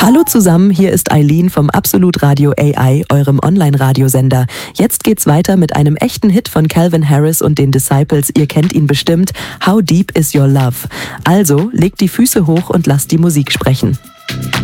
Hallo zusammen, hier ist Eileen vom Absolut Radio AI, eurem Online-Radiosender. Jetzt geht's weiter mit einem echten Hit von Calvin Harris und den Disciples. Ihr kennt ihn bestimmt. How Deep Is Your Love? Also, legt die Füße hoch und lasst die Musik sprechen.